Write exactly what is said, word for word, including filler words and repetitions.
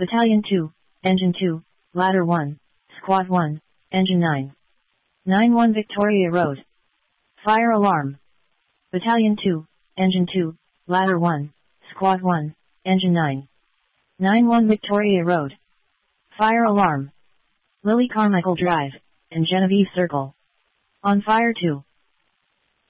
Battalion two, Engine two, Ladder one, Squad one, Engine nine. nine one Victoria Road. Fire alarm. Battalion two, Engine two, Ladder one, Squad one, Engine nine. nine one Victoria Road. Fire alarm. Lily Carmichael Drive, and Genevieve Circle. On fire two.